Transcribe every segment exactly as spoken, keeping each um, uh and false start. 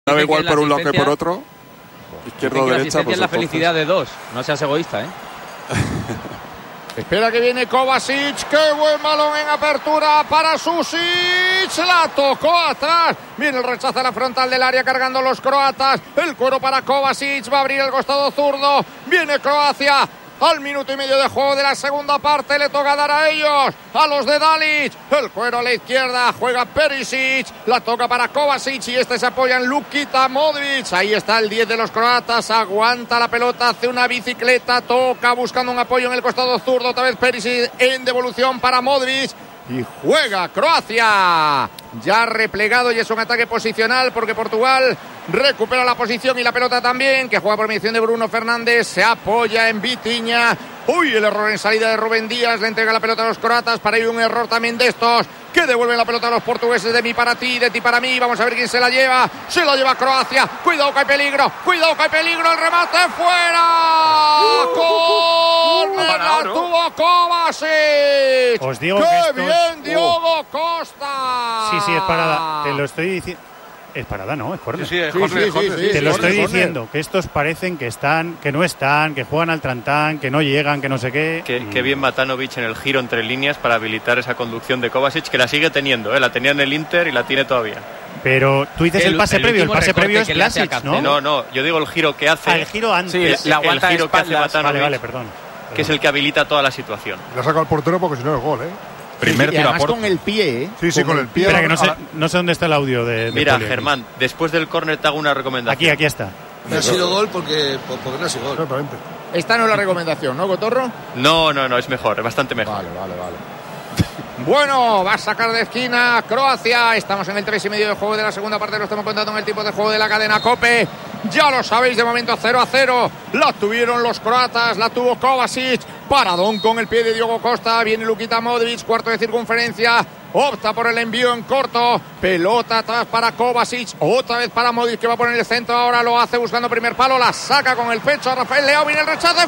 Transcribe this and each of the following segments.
Da igual por un lado que por otro. Izquierda o derecha, pues es la felicidad de dos. No seas egoísta, ¿eh? Espera que viene Kovacic. ¡Qué buen balón en apertura para Susic! La tocó atrás. Viene el rechazo a la frontal del área cargando los croatas. El cuero para Kovacic. Va a abrir el costado zurdo. Viene Croacia. Al minuto y medio de juego de la segunda parte le toca dar a ellos, a los de Dalic. El cuero a la izquierda, juega Perisic, la toca para Kovacic y este se apoya en Lukita Modric. Ahí está el diez de los croatas, aguanta la pelota, hace una bicicleta, toca buscando un apoyo en el costado zurdo. Otra vez Perisic en devolución para Modric. Y juega Croacia, ya replegado y es un ataque posicional porque Portugal recupera la posición y la pelota también, que juega por mediación de Bruno Fernández, se apoya en Vitinha. Uy, el error en salida de Rubén Díaz, le entrega la pelota a los croatas, para ir un error también de estos, que devuelven la pelota a los portugueses. De mí para ti, de ti para mí, vamos a ver quién se la lleva. Se la lleva Croacia, cuidado que hay peligro, cuidado que hay peligro, el remate fuera. ¡Gol! ¡La tuvo Kovacic! Os digo ¡qué que estos... bien Diogo Costa! Sí, sí, es parada, te lo estoy diciendo. Es parada, ¿no? Es córner. Sí, sí, es córner, sí, sí, sí, Te sí, lo sí, estoy córner. diciendo, que estos parecen que están, que no están, que juegan al trantán, que no llegan, que no sé qué. Qué, qué bien Matanovic en el giro entre líneas para habilitar esa conducción de Kovacic, que la sigue teniendo, ¿eh? La tenía en el Inter y la tiene todavía. Pero tú dices el, el pase el previo, el pase previo es Pjanic, ¿no? No, no, yo digo el giro que hace. Ah, el giro antes. Sí, el, la aguanta el giro que hace Matanovic, vale, vale, perdón, perdón. Que es el que habilita toda la situación. Le ha sacado al portero porque si no es gol, ¿eh? Primer sí, tiro a con el pie, ¿eh? Sí, sí, con, con el pie. Espera, que no sé, no sé dónde está el audio de, de Mira, Poli Germán, aquí. Después del córner te hago una recomendación. Aquí, aquí está. No ha sido gol porque, porque no ha sido gol. Exactamente. Esta no es la recomendación, ¿no, Cotorro? No, no, no, es mejor, es bastante mejor. Vale, vale, vale. Bueno, va a sacar de esquina Croacia. Estamos en el tres y medio de juego de la segunda parte. Lo estamos contando en el tiempo de juego de la cadena COPE. Ya lo sabéis, de momento cero a cero. La tuvieron los croatas, la tuvo Kovacic. Paradón con el pie de Diogo Costa. Viene Lukita Modric, cuarto de circunferencia. Opta por el envío en corto. Pelota atrás para Kovacic. Otra vez para Modric, que va a poner el centro. Ahora lo hace buscando primer palo. La saca con el pecho. Rafael Leao, viene el rechace.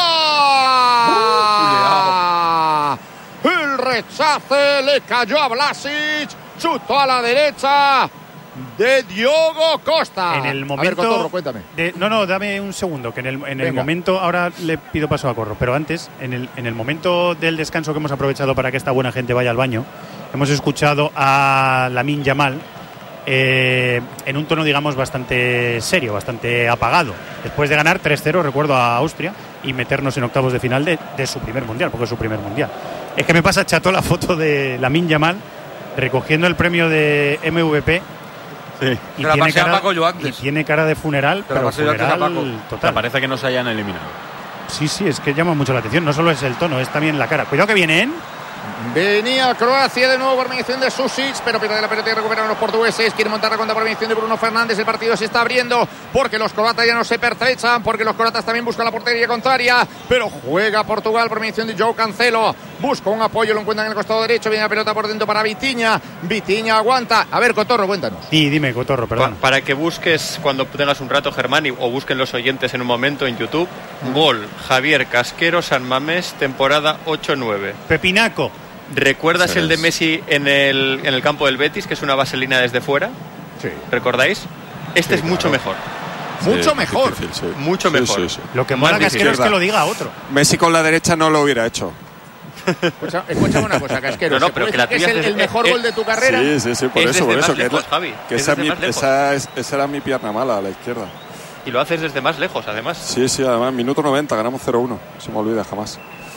¡Fuera! El rechace le cayó a Vlasic. Chutó a la derecha de Diogo Costa. En el momento. A ver, Cotorro, cuéntame. De, no, no, dame un segundo. Que en el, en el momento. Ahora le pido paso a Corro. Pero antes, en el, en el momento del descanso que hemos aprovechado para que esta buena gente vaya al baño, hemos escuchado a Lamine Yamal eh, en un tono, digamos, bastante serio, bastante apagado. Después de ganar tres cero, recuerdo, a Austria y meternos en octavos de final de, de su primer mundial, porque es su primer mundial. Es que me pasa, chato, la foto de Lamine Yamal recogiendo el premio de M V P. Sí. Y, tiene cara, y tiene cara de funeral, pero, pero funeral total. Me parece que no se hayan eliminado. Sí, sí, es que llama mucho la atención. No solo es el tono, es también la cara. Cuidado que vienen. Venía Croacia de nuevo por mediación de Susic, pero pierde la pelota y recuperan los portugueses. Quiere montar la cuenta por mediación de Bruno Fernández. El partido se está abriendo porque los croatas ya no se pertrechan, porque los croatas también buscan la portería contraria. Pero juega Portugal por mediación de João Cancelo. Busca un apoyo, lo encuentran en el costado derecho. Viene la pelota por dentro para Vitinha. Vitinha aguanta. A ver, Cotorro, cuéntanos. Sí, dime, Cotorro, perdón. Pa para que busques cuando tengas un rato, Germán, y, o busquen los oyentes en un momento en YouTube. Mm. Gol Javier Casquero, San Mamés, temporada ocho nueve. Pepinaco. ¿Recuerdas sí, el de Messi en el, en el campo del Betis, que es una vaselina desde fuera? Sí. ¿Recordáis? Este sí, es claro. mucho mejor. Sí, mucho mejor. Difícil, sí. Mucho sí, mejor. Sí, sí. Lo que mola Casquero es que lo diga otro. Messi con la derecha no lo hubiera hecho. Escucha, escúchame una cosa, Casquero. No, no, pero que la es el, el mejor eh, gol de tu carrera. Sí, sí, sí, por es eso, por eso. Lejos, que, Javi. que es esa, mi, lejos. esa, es, esa era mi pierna mala a la izquierda. Y lo haces desde más lejos, además. Sí, sí, además, minuto noventa, ganamos cero uno. No se me olvida jamás.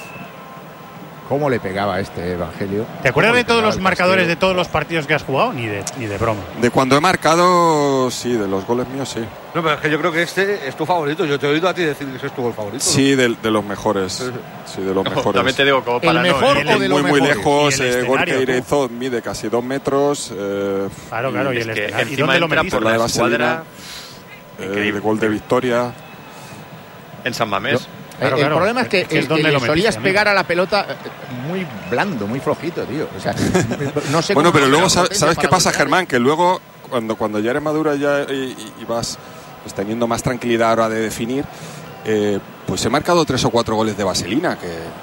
¿Cómo le pegaba este Evangelio? ¿Te acuerdas de todos los marcadores de todos los partidos que has jugado? Ni de, ni de broma. De cuando he marcado, sí, de los goles míos, sí. No, pero es que yo creo que este es tu favorito. Yo te he oído a ti decir que ese es tu gol favorito. Sí, ¿no? de, de los mejores. Sí, de los no, mejores. También te digo, como para ¿El mejor no, o de muy, los muy mejores? lejos. El eh, gol que hizo mide casi dos metros. Eh, claro, claro. Y, y el que escenario. ¿Y dónde lo metiste? Por la, la escuadra. Eh, el gol de victoria. En San Mamés. Yo, Claro, el claro. problema es que, es que, es es que le metiste, solías amigo. pegar a la pelota muy blando, muy flojito, tío. O sea, no sé bueno, cómo pero no luego, ¿sabes, ¿sabes qué pasa, golpear? Germán? Que luego, cuando, cuando ya eres madura ya, y, y vas pues, teniendo más tranquilidad a la hora de definir, eh, pues he marcado tres o cuatro goles de vaselina, que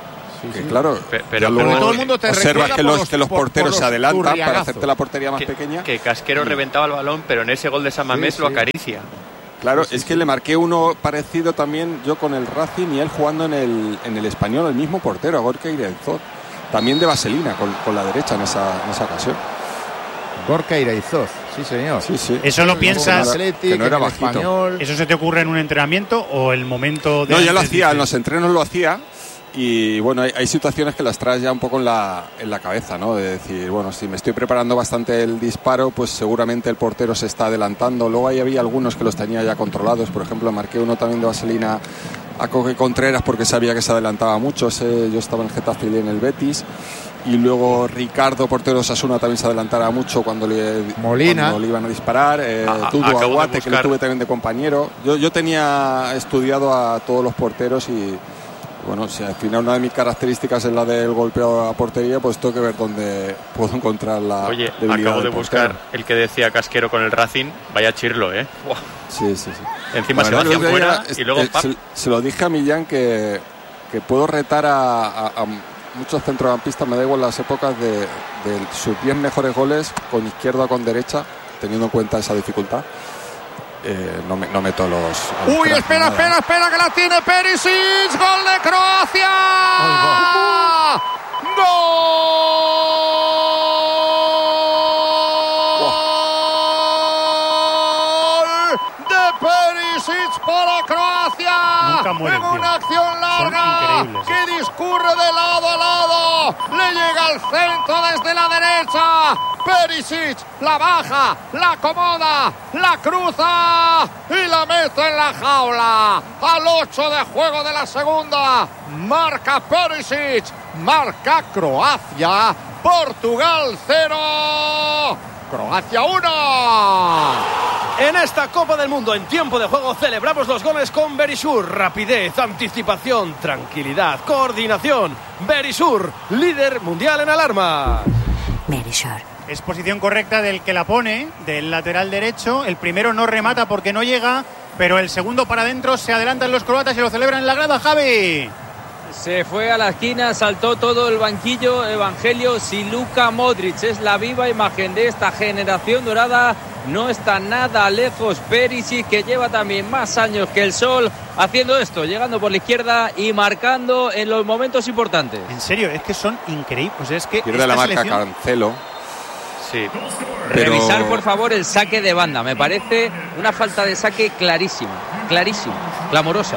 Sí, que sí. Claro, pero, pero luego todo el mundo te observas que los, los, que los porteros por, por se adelantan turriagazos. para hacerte la portería más que, pequeña. Que Casquero mm. reventaba el balón, pero en ese gol de San Mamés sí, lo acaricia. Claro, sí, sí, es sí. que le marqué uno parecido también yo con el Racing y él jugando en el, en el Español, el mismo portero, a Gorka Iraizot. También de vaselina, con, con la derecha en esa, en esa ocasión. Gorka Iraizot, sí señor. Sí, sí. ¿Eso lo piensas? Atlético, que no era bajito. Español. ¿Eso se te ocurre en un entrenamiento o el momento de...? No, ya lo hacía, dices... en los entrenos lo hacía. Y bueno, hay, hay situaciones que las traes ya un poco en la, en la cabeza, ¿no? De decir, bueno, si me estoy preparando bastante el disparo, pues seguramente el portero se está adelantando. Luego ahí había algunos que los tenía ya controlados. Por ejemplo, marqué uno también de vaselina a Coque Contreras porque sabía que se adelantaba mucho. Ese, yo estaba en el Getafe y en el Betis. Y luego Ricardo, portero de Osasuna, también se adelantaba mucho cuando le, Molina. cuando le iban a disparar. Eh, a, Tudo a, Aguate, que lo tuve también de compañero. Yo, yo tenía estudiado a todos los porteros y... Bueno, si al final una de mis características es la del golpeo a portería, pues tengo que ver dónde puedo encontrar la Oye, debilidad acabo de del buscar portero. el que decía Casquero con el Racing. Vaya chirlo, ¿eh? Buah. Sí, sí, sí. Encima bueno, se va hacia afuera es, y luego... eh, se, se lo dije a Millán que, que puedo retar a, a, a muchos centrocampistas, me da igual las épocas, de, de sus diez mejores goles con izquierda o con derecha, teniendo en cuenta esa dificultad. Eh, no, me, no meto los... los Uy, espera, espera, espera, que la tiene Perisic. ¡Gol de Croacia! ¡Gol! De Perisic para Croacia. Nunca mueren, en una tío. acción larga que discurre de lado a lado. Le llega al centro desde la derecha. Perisic la baja, la acomoda, la cruza y la mete en la jaula. Al ocho de juego de la segunda. Marca Perisic, marca Croacia. Portugal cero, Croacia uno. En esta Copa del Mundo, en tiempo de juego, celebramos los goles con Verisur. Rapidez, anticipación, tranquilidad, coordinación. Verisur, líder mundial en alarma. Verisur. Es posición correcta del que la pone, del lateral derecho. El primero no remata porque no llega, pero el segundo para adentro. Se adelantan los croatas y lo celebran en la grada, Javi. Se fue a la esquina, saltó todo el banquillo. Evangelio y Luka Modric es la viva imagen de esta generación dorada. No está nada lejos Perisic, que lleva también más años que el sol haciendo esto, llegando por la izquierda y marcando en los momentos importantes. En serio, es que son increíbles. O sea, es que pierde la marca selección... Cancelo. Sí. Pero... Revisar, por favor, el saque de banda. Me parece una falta de saque clarísima, clarísima, clamorosa.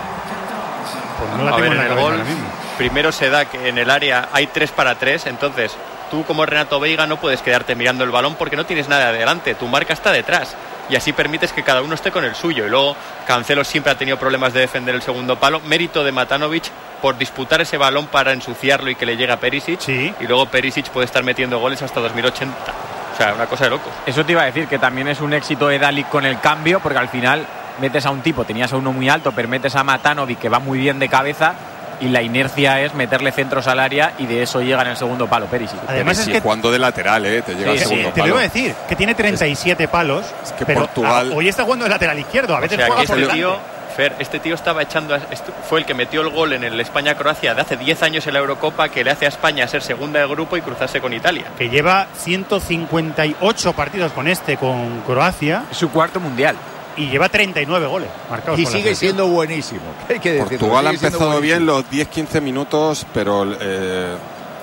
Pues no la a tengo ver, en, en el gol primero se da que en el área hay tres para tres, entonces tú como Renato Veiga no puedes quedarte mirando el balón porque no tienes nada adelante, tu marca está detrás y así permites que cada uno esté con el suyo. Y luego Cancelo siempre ha tenido problemas de defender el segundo palo, mérito de Matanovic por disputar ese balón para ensuciarlo y que le llegue a Perisic. Sí. Y luego Perisic puede estar metiendo goles hasta dos mil ochenta, o sea, una cosa de locos. Eso te iba a decir, que también es un éxito de Dalic con el cambio, porque al final metes a un tipo, tenías a uno muy alto, pero metes a Matanovic, que va muy bien de cabeza, y la inercia es meterle centros al área y de eso llega en el segundo palo Perisic. Además Perisic es que jugando de lateral, eh, te llega sí, el segundo sí, te palo. lo iba a decir, que tiene treinta y siete palos, es que pero Portugal... a, hoy está jugando de lateral izquierdo, a veces o sea, juega que por este delante. tío, Fer, este tío estaba echando a, este fue el que metió el gol en el España-Croacia de hace diez años en la Eurocopa, que le hace a España ser segunda de grupo y cruzarse con Italia. Que lleva ciento cincuenta y ocho partidos con este, con Croacia. Es su cuarto mundial. Y lleva treinta y nueve goles marcados. Y con la sigue selección. siendo buenísimo. Hay que decirlo, Portugal ha sigue siendo empezado bien buenísimo. los diez quince minutos, pero eh,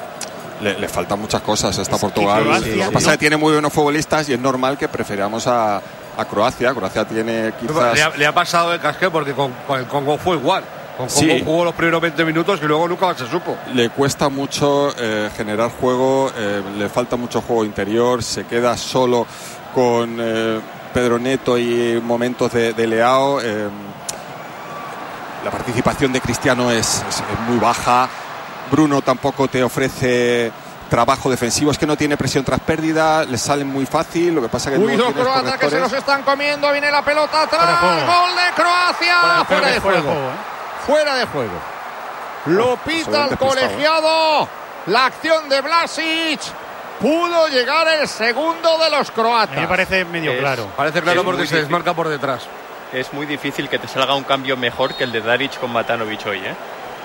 le, le faltan muchas cosas a esta Es Portugal. que Croacia, Lo que sí, pasa ¿no? es que tiene muy buenos futbolistas y es normal que prefiramos a, a Croacia. Croacia tiene quizás... Le ha, le ha pasado el casqué porque con, con el Congo fue igual. Con Congo Sí. jugó los primeros veinte minutos y luego nunca más se supo. Le cuesta mucho eh, generar juego, eh, le falta mucho juego interior, se queda solo con eh, Pedro Neto y momentos de, de Leao. Eh, la participación de Cristiano es, es, es muy baja. Bruno tampoco te ofrece trabajo defensivo, es que no tiene presión tras pérdida, le salen muy fácil, lo que pasa que Uy, no los tienes croatas que se los están comiendo, viene la pelota atrás, Fuera de gol de Croacia, fuera, Fuera de de juego, juego, ¿eh? fuera de juego. Lo pita el absolutamente colegiado, la acción de Vlasic, pudo llegar el segundo de los A croatas. mí me parece medio Es- claro. Parece claro Es porque muy se difícil. desmarca por detrás. Es muy difícil que te salga un cambio mejor que el de Daric con Matanovic hoy, ¿eh?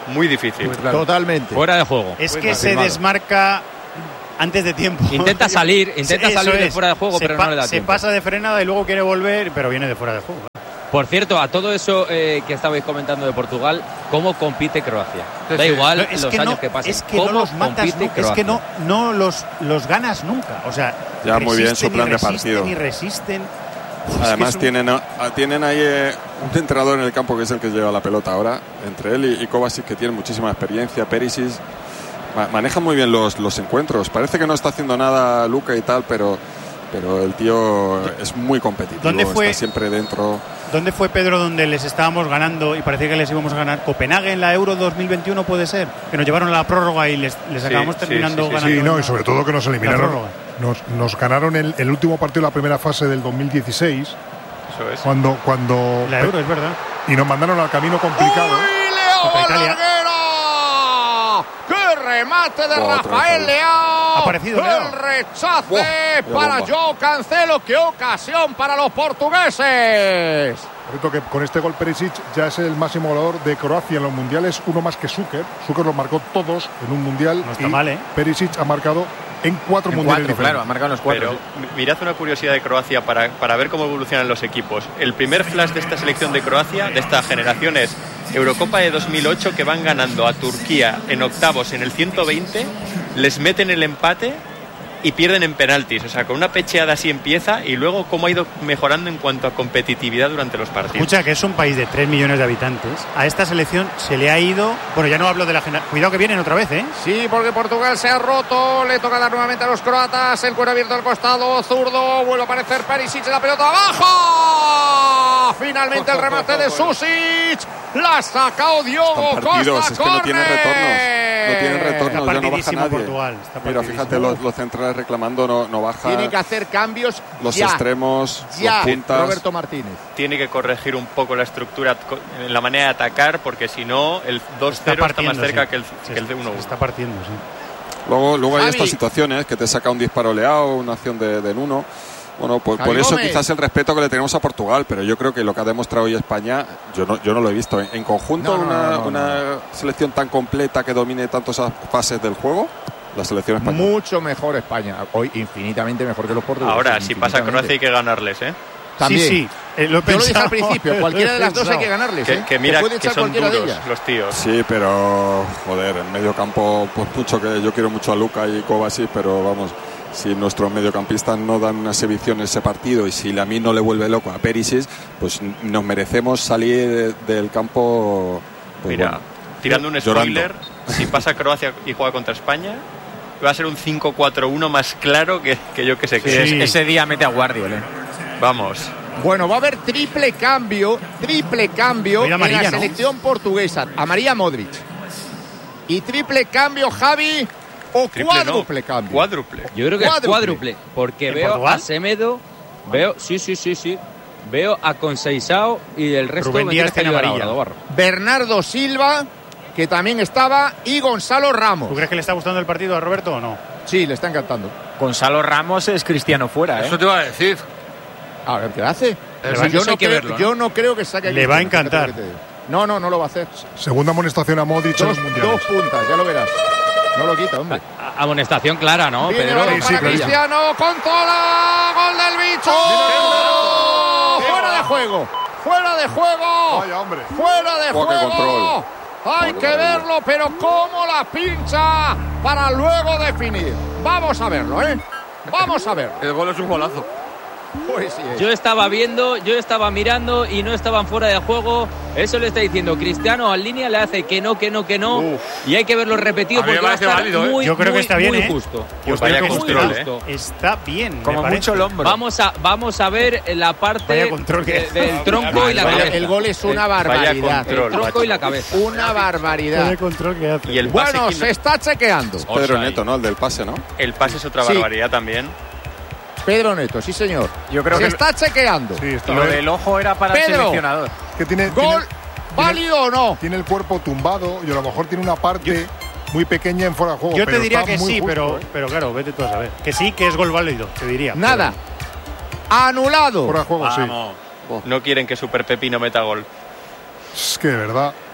muy difícil. Claro. Totalmente. Fuera de juego. Es Muy que se confirmado. desmarca antes de tiempo. Intenta salir, intenta Eso salir de es. fuera de juego, se pero pa- no le da Se tiempo. pasa de frenada y luego quiere volver, pero viene de fuera de juego. Por cierto, a todo eso eh, que estabais comentando de Portugal, ¿cómo compite Croacia? Da Sí. igual No, es los que años no, que pasen. Es que no ¿Cómo los matas, compite nunca, es Croacia? que no, no los, los ganas nunca. O sea, Ya, muy bien su resisten plan y de resisten partido. Y resisten. Uf, Además es que es un- tienen, a- tienen ahí eh, un entrenador en el campo que es el que lleva la pelota ahora, entre él y, y Kovacic, que tiene muchísima experiencia. Perisic ma- maneja muy bien los, los encuentros. Parece que no está haciendo nada Luka y tal, pero, pero el tío es muy competitivo. ¿Dónde fue? Está siempre dentro. ¿Dónde fue, Pedro, donde les estábamos ganando y parecía que les íbamos a ganar? ¿Copenhague en la Euro dos mil veintiuno puede ser? Que nos llevaron a la prórroga y les, les Sí, acabamos sí, terminando sí, sí, ganando. Sí, no, en y la- sobre todo que nos la eliminaron. prórroga. Nos, nos ganaron el, el último partido de la primera fase del dos mil dieciséis, Eso es. cuando, cuando La Euro, es verdad. y nos mandaron al camino complicado. ¡Uy, Leao Contra Italia. Larguero! ¡Qué remate de Buah, Rafael otra vez. Leao! Ha aparecido El Leao. rechace Buah, para bomba. Joao Cancelo. ¡Qué ocasión para los portugueses! Por cierto, que con este gol Perisic ya es el máximo goleador de Croacia en los mundiales, uno más que Šuker. Šuker los marcó todos en un mundial. No está y mal, ¿eh? Perisic ha marcado en cuatro En mundiales cuatro, claro, ha diferentes. marcado los cuatro. Pero sí. mi- mirad una curiosidad de Croacia para, para ver cómo evolucionan los equipos. El primer flash de esta selección de Croacia, de esta generación, es Eurocopa de dos mil ocho, que van ganando a Turquía en octavos en el ciento veinte, les meten el empate y pierden en penaltis. O sea, con una pecheada así empieza, y luego cómo ha ido mejorando en cuanto a competitividad durante los partidos. Escucha, que es un país de tres millones de habitantes. A esta selección se le ha ido. Bueno, ya no hablo de la generación. Cuidado que vienen otra vez, ¿eh? Sí, porque Portugal se ha roto. Le toca dar nuevamente a los croatas. El cuero abierto al costado. Zurdo. Vuelve a aparecer Perisic. La pelota abajo. Finalmente el remate de Susic. La ha sacado Diogo Están partidos, Costa. es que no tienen ¡Corre! retornos. No tienen retornos, ya no baja partidísimo nadie. Portugal, está Mira, partidísimo. fíjate, los, los centrales reclamando, no, no baja. Tiene que hacer cambios Los ya. extremos, Ya, los puntas. Roberto Martínez. Tiene que corregir un poco la estructura, co- en la manera de atacar, porque si no, el dos Está cero está, partiendo, más cerca sí. que el, Se- que el de uno se uno. está partiendo, sí. Luego, luego hay Javi. estas situaciones que te saca un disparo Leao, una acción de, de Nuno. Bueno, por, Javi por eso Gómez. quizás el respeto que le tenemos a Portugal, pero yo creo que lo que ha demostrado hoy España, yo no, yo no lo he visto. En, en conjunto, No, no, una, no, no, una selección tan completa que domine tantas fases del juego, la selección española. Mucho mejor España. Hoy infinitamente mejor que los portugueses. Ahora, si pasa infinitamente. Croacia hay que ganarles, ¿eh? También. Sí, sí. eh, lo he Yo lo dije pensado. al principio. Cualquiera de las dos hay que ganar. ganarles. Que, ¿eh? que mira Te puede que echar son cualquiera de duros ellas. los tíos. Sí, pero joder, en medio campo, pues mucho que yo quiero mucho a Luka y Kovacic, pero vamos, si nuestros mediocampistas no dan una exhibición en ese partido y si Lamine no le vuelve loco a Perisic, pues nos merecemos salir del campo. Pues Mira, bueno, tirando un llorando. spoiler, si pasa Croacia y juega contra España, va a ser un cinco cuatro uno más claro que, que yo que sé Sí, qué. es- ese día mete a Guardiola. ¿eh? Vamos. Bueno, va a haber triple cambio, triple cambio Mira, en amarilla, la ¿no? selección portuguesa. A María Modric. Y triple cambio, Javi, o Triple cuádruple no, cambio. Cuádruple. Yo creo que Cuádruple. es cuádruple, porque ¿En veo Portugal? a Semedo, veo, sí, sí, sí, sí, veo a Conceicao y el resto Rubén me Díaz tienes que tiene ayudar amarilla. ahora, Navarro. Bernardo Silva, que también estaba, y Gonzalo Ramos. ¿Tú crees que le está gustando el partido a Roberto o no? Sí, le está encantando. Gonzalo Ramos es Cristiano fuera, ¿eh? Eso te iba a decir. A ver qué hace. Eso yo, hay no que creo, verlo, ¿no? yo no creo que saque a Le va a Cristiano, encantar. fíjate lo que te digo. No, no, no lo va a hacer. Segunda amonestación a Modric en Dos, los mundiales. dos puntas, ya lo verás. No lo quita, hombre. A- Amonestación clara, ¿no, Viene Pedro? balón Sí, sí, para claro. Cristiano, controla, gol del bicho. Fuera de juego, fuera de juego, Vaya, hombre. fuera de Buah, qué juego. control. Hay Qué que maravilla. verlo, pero cómo la pincha para luego definir. Vamos a verlo, ¿eh? Vamos a ver. El gol es un golazo. Pues sí, es. Yo estaba viendo, yo estaba mirando y no estaban fuera de juego. Eso le está diciendo Cristiano al línea, le hace que no, que no, que no. Uf. Y hay que verlo repetido A mí me porque va a parece estar válido, ¿eh? muy, Yo creo que muy, está bien, muy ¿eh? justo. Pues vaya creo que control, está, ¿eh? está bien. Como me parece. mucho el hombro. Vamos a, vamos a ver la parte Vaya control que- de- del tronco y la Vaya, cabeza. el gol es una Vaya barbaridad. control. El tronco y la cabeza. Una barbaridad. Vaya control que hace. Y el pase, Bueno, que- se está chequeando. Pedro Offside. Neto, ¿no? El del pase, ¿no? el pase es otra Sí. barbaridad también. Pedro Neto, sí señor. Yo creo se que está chequeando. Sí, está lo bien. del ojo era para el Pedro. seleccionador. Que tiene, Gol, tiene, válido o no. tiene el cuerpo tumbado y a lo mejor tiene una parte muy pequeña en fuera de juego. Yo te pero diría está que muy sí, justo, pero, ¿eh? pero claro, vete tú a saber. Que sí, que es gol válido, te diría. Nada. Anulado. Fuera de juego, Vamos. No quieren que Super Pepino meta gol. sí. Es que de verdad.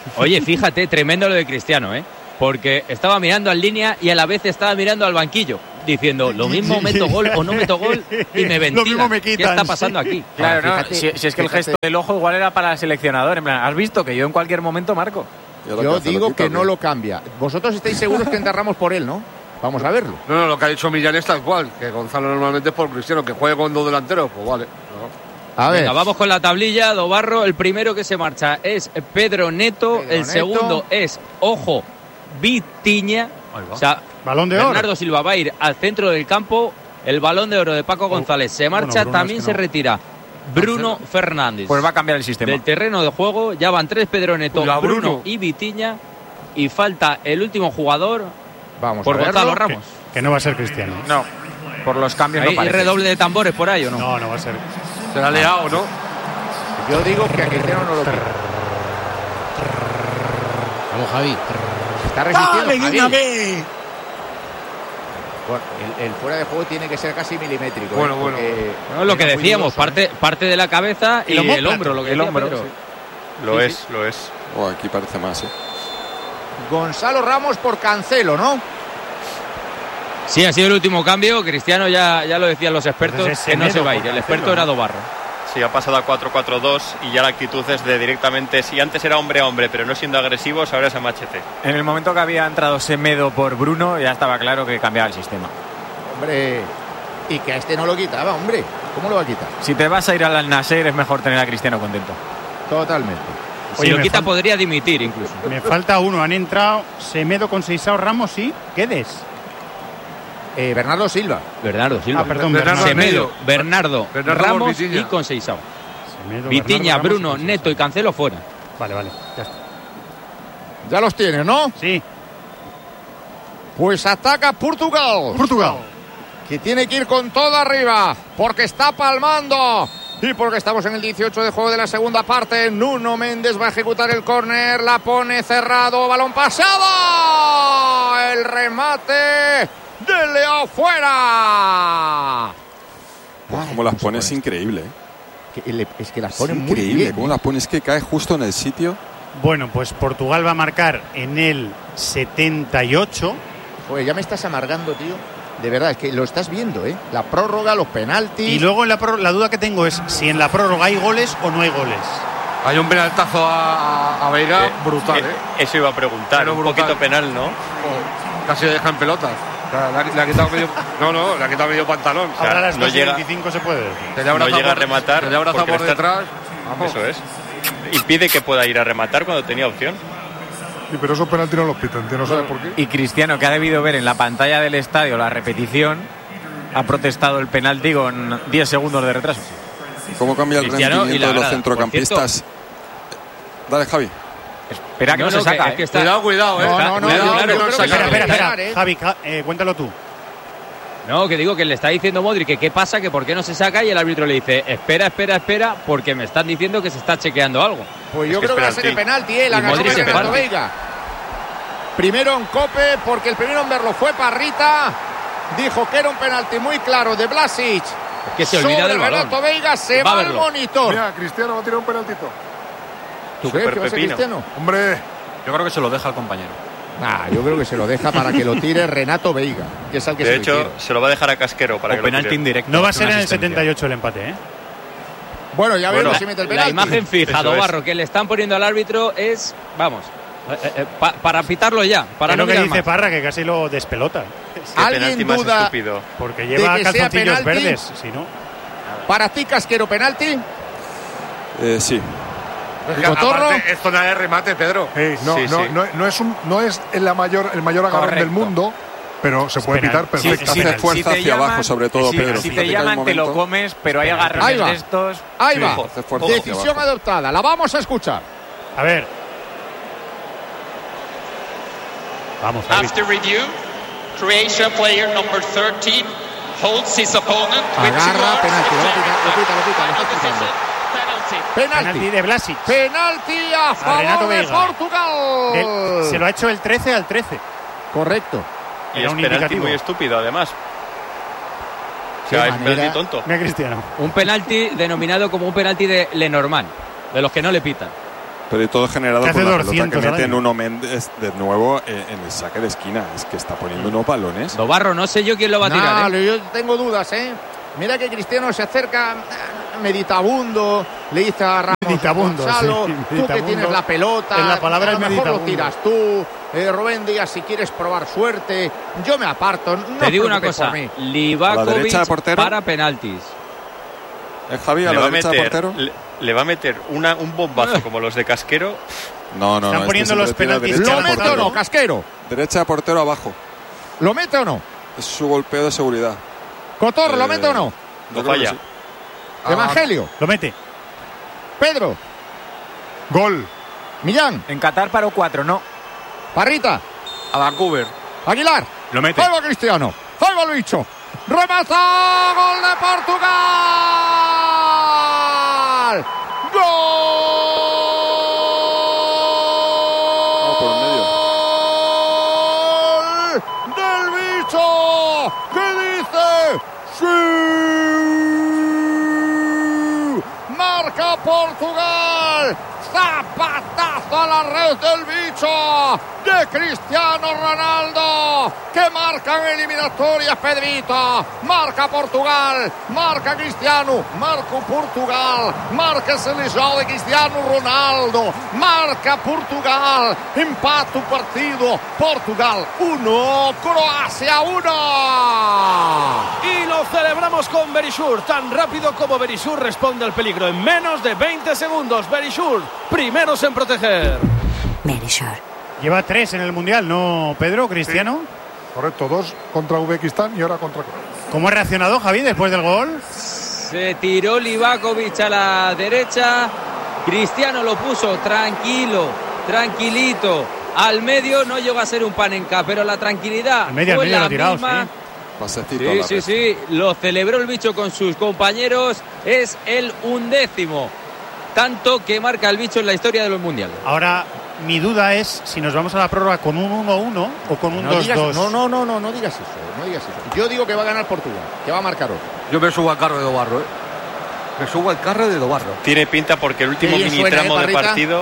Oye, fíjate, tremendo lo de Cristiano, ¿eh? Porque estaba mirando en línea y a la vez estaba mirando al banquillo, diciendo, lo mismo meto gol o no meto gol y me ventila. Lo mismo me quitan. ¿Qué está pasando aquí? Claro, Ahora, no, fíjate, si, si es que el fíjate. gesto del ojo igual era para el seleccionador. En plan, ¿has visto que yo en cualquier momento marco? Yo digo que no lo cambia. Vosotros estáis seguros que enterramos por él, ¿no? Vamos a verlo. No, no, lo que ha dicho Millán es tal cual, que Gonzalo normalmente es por Cristiano, que juegue con dos delanteros, pues vale. No. A ver. Venga, vamos con la tablilla, Dobarro. El primero que se marcha es Pedro Neto. Pedro el Neto. segundo es, ojo, Vitiña. O sea, Balón de oro. Bernardo Silva va a ir al centro del campo. El balón de oro de Paco González se marcha. Bruno También es que se no. retira Bruno Fernández. Pues va a cambiar el sistema. Del terreno de juego ya van tres, Pedro Neto, Cuidado, Bruno Bruno. y Vitiña. Y falta el último jugador Vamos por a verlo. Gonzalo Ramos. Que no va a ser Cristiano. No, por los cambios ¿Hay no parece. redoble de tambores por ahí o no? No, no va a ser. Se la ha liado, ¿no? Yo digo que a Cristiano no lo quiere. Vamos, Javi. Está resistiendo. Javi. Bueno, el, el fuera de juego tiene que ser casi milimétrico. Bueno, ¿eh? bueno. Porque No, lo que es muy decíamos, dudoso, ¿eh? parte, parte de la cabeza y, Y el el omóplato, hombro, lo que el decía hombro, Pedro. sí. Lo Sí, es, lo es. Oh, aquí parece más, ¿eh? Gonzalo Ramos por Cancelo, ¿no? Sí, ha sido el último cambio. Cristiano ya, ya lo decían los expertos, Entonces, que no Semedo se va a ir. por El Cancelo, experto era ¿no? Dobarro. Sí, ha pasado a cuatro cuatro dos y ya la actitud es de directamente, si antes era hombre a hombre, pero no siendo agresivos, ahora es a machete. En el momento que había entrado Semedo por Bruno, ya estaba claro que cambiaba el sistema. Hombre, y que a este no lo quitaba, hombre. ¿Cómo lo va a quitar? Si te vas a ir al Al-Nassr, es mejor tener a Cristiano contento. Totalmente. Si Oye, lo me quita, fal- podría dimitir incluso. Me falta uno. Han entrado Semedo con Seisao, Ramos y Guedes. Eh, Bernardo Silva. Bernardo Silva. Ah, perdón, Bernardo Bernardo. Semedo, Bernardo, Bernardo Ramos Vitiña. y Conceição. Semedo, Vitiña, Bernardo, Ramos Bruno, y Conceição. Neto y Cancelo fuera. Vale, vale. Ya está. Ya los tiene, ¿no? Sí. Pues ataca Portugal. Portugal. Que tiene que ir con todo arriba. Porque está palmando. Y porque estamos en el dieciocho de juego de la segunda parte. Nuno Méndez va a ejecutar el córner. La pone cerrado. Balón pasado. El remate de Leo fuera. Pues como las pones, es increíble, ¿eh? Que le- es que las Es pone muy increíble bien. cómo las pones, que cae justo en el sitio. Bueno, pues Portugal va a marcar en el setenta y ocho. Joder, ya me estás amargando, tío. De verdad, es que lo estás viendo, ¿eh? La prórroga, los penaltis. Y luego en la, prórroga, la duda que tengo es si en la prórroga hay goles o no hay goles. Hay un penaltazo a, a Veiga Eh, brutal, eh, ¿eh? Eso iba a preguntar, Pero un brutal. poquito penal, ¿no? Oh, casi deja en pelotas. O sea, Le ha, le ha quitado medio. No, no, le ha quitado medio pantalón. sea, Ahora a las no dos y llega- veinticinco se puede decir. Se le abraza no llega a por- rematar Se le abraza porque por está- detrás. Vamos. Eso es. Impide que pueda ir a rematar cuando tenía opción. Sí, pero esos penaltis no los pitan, tío, no sabes por qué. Y Cristiano, que ha debido ver en la pantalla del estadio la repetición, ha protestado el penalti con diez segundos de retraso. ¿Cómo cambia el Cristiano y rendimiento la de los grada. centrocampistas? Dale, Javi. Espera que No, no, no, se saca. que- ¿eh? es que está- Cuidado, cuidado, ¿eh? No, no, no, Cuidado, yo que creo no que saca. Espera, espera, espera. Claro, ¿eh? Javi, ca- eh, cuéntalo tú. No, que digo que le está diciendo Modric que qué pasa, que por qué no se saca, y el árbitro le dice, espera, espera, espera, porque me están diciendo que se está chequeando algo. Pues yo Es que creo que va a es ser el penalti. penalti, ¿eh? La Y ganó Modric se Bernardo parte. Veiga. Primero en Cope, porque el primero en verlo fue Parrita. Dijo que era un penalti muy claro de Vlasic. Es que se olvida Sobre del balón. Renato Veiga, se Va a va al verlo. monitor. Mira, Cristiano va a tirar un penaltito. ¿Tú crees que va a ser pepino. Cristiano? Hombre, Yo creo que se lo deja al compañero. Nah, yo creo que se lo deja para que lo tire Renato Veiga, que es al que De se lo hecho, hicieron. se lo va a dejar a Casquero para que lo tire. indirecto. No va a ser en el setenta y ocho el empate, ¿eh? Bueno, ya Bueno, veremos si mete el La penalti. imagen fija, Eso Dobarro, que le están poniendo al árbitro es, vamos, eh, eh, pa- para pitarlo ya, para Es no lo que mirar dice más. Parra, que casi lo despelota. Qué ¿Alguien penalti más duda estúpido. Porque de lleva que sea calzoncillos penalti? verdes, si no. Para ti, Casquero, penalti. Eh, sí. Es que Cotorro. aparte, es zona de remate, Pedro. eh, no, Sí, no, sí. no, no es un, no es el, la mayor, el mayor agarrón Correcto. del mundo, pero se puede penal. pitar Sí, Hace perfectamente. fuerza hacia abajo, sobre todo, si, Pedro. Si Fíjate te que hay un llaman, te lo momento- comes, pero hay Ahí agarrones va. de estos. Ahí Sí, va. hace fuerza hacia Decisión abajo. adoptada. La vamos a escuchar. A ver. Vamos, Javi. After review, Croatia player number thirteen holds his opponent with two Agarra, arms penalti, lo and pita, lo pita, lo pita, lo está decision, pitando. penalty. Penalti Penalti. de Vlasic. Penalti a favor Renato de Veiga. Portugal. Él se lo ha hecho el trece al trece. Correcto. Y Era es un penalti indicativo. muy estúpido, además. O sea, Qué es manera. penalti tonto. Mira, Cristiano. Un penalti denominado como un penalti de Lenormand, de los que no le pitan. Pero todo generado Que por hace la pelota que doscientos al mete año. Nuno Méndez de nuevo en, en el saque de esquina. Es que está poniendo unos balones. Dobarro, no sé yo quién lo va a tirar. No, ¿eh? yo tengo dudas, ¿eh? Mira que Cristiano se acerca meditabundo, le dice a Ramos Meditabundo, Gonzalo, sí, tú que meditabundo. tienes la pelota, En la palabra a lo es mejor lo meditabundo. tiras tú, eh, Rubén Díaz, si quieres probar suerte, yo me aparto. No Te digo una preocupes cosa, por mí. ¿A la derecha de Livakovic portero? para penaltis. ¿Es Javi a Le la va a derecha de meter, portero? le, le va a meter una, un bombazo como los de Casquero. No, no, Están no. poniendo este los siempre tira penaltis derecha ¿Lo de mete o portero. no, Casquero? Derecha de portero abajo. ¿Lo mete o no? Es su golpeo de seguridad. Cotorro, ¿lo Eh, mete o no? Yo No creo que falla. sí. Evangelio, Lo mete. Pedro, Gol. Millán, En Qatar paró cuatro, no. Parrita, A Vancouver. Aguilar. Lo mete. Ahí va Cristiano. Ahí va el bicho. Remata. Gol de Portugal. Ah, por el medio. Gol del bicho. ¿Qué dice? Sí. Marca Portugal. Zapatazo a la red del bicho de Cristiano Ronaldo, que marcan eliminatorias, Pedrito. Marca Portugal, marca Cristiano, marca Portugal, marca el selección de Cristiano Ronaldo, marca Portugal, empata un partido, Portugal uno, Croacia uno. Y lo celebramos con Verisur, tan rápido como Verisur responde al peligro en menos de veinte segundos. Verisur, primeros en proteger. Verisur. Lleva tres en el Mundial, ¿no, Pedro? Cristiano. Correcto, dos contra Uzbekistán y ahora contra Croacia. ¿Cómo ha reaccionado Javi después del gol? Se tiró Livakovic a la derecha. Cristiano lo puso tranquilo, tranquilito. Al medio no llegó a ser un panenka, pero la tranquilidad Al medio, al fue medio la lo ha tirado, misma. sí. Pasecito a Sí, la sí, red. sí, lo celebró el bicho con sus compañeros. Es el undécimo tanto que marca el bicho en la historia de los mundiales. Ahora, mi duda es si nos vamos a la prórroga con un uno uno o con un No, dos digas, dos. no, no, no, no, no digas eso, no digas eso. Yo digo que va a ganar Portugal, que va a marcar otro. Yo me subo al carro de Dobarro, ¿eh? Me subo al carro de Dobarro. Tiene pinta porque el último Qué bien minitramo suena, ¿eh, de Parrita? partido.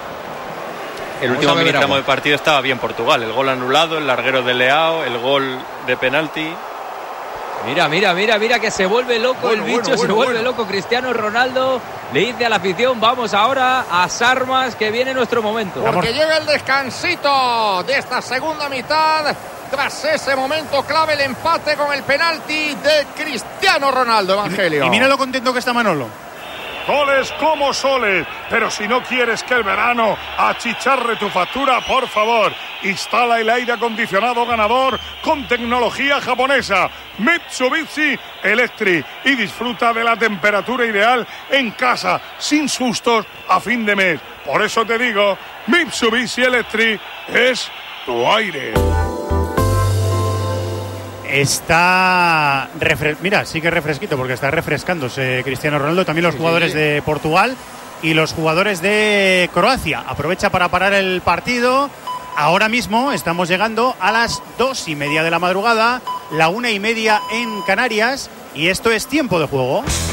El Vamos último a beber minitramo agua. de partido estaba bien Portugal. El gol anulado, el larguero de Leao, el gol de penalti. Mira, mira, mira, mira que se vuelve loco Bueno, el bicho, bueno, se bueno, vuelve bueno. loco Cristiano Ronaldo. Le dice a la afición, vamos ahora a Sarmas, que viene nuestro momento. Porque llega el descansito de esta segunda mitad. Tras ese momento clave, el empate con el penalti de Cristiano Ronaldo, Evangelio. Y mira lo contento que está Manolo. Goles como soles, pero si no quieres que el verano achicharre tu factura, por favor, instala el aire acondicionado ganador con tecnología japonesa Mitsubishi Electric y disfruta de la temperatura ideal en casa, sin sustos a fin de mes. Por eso te digo, Mitsubishi Electric es tu aire. Está refre- mira, sí que refresquito porque está refrescándose Cristiano Ronaldo, también los Sí, jugadores sí. de Portugal y los jugadores de Croacia. Aprovecha para parar el partido. Ahora mismo estamos llegando a las dos y media de la madrugada, la una y media en Canarias, y esto es tiempo de juego.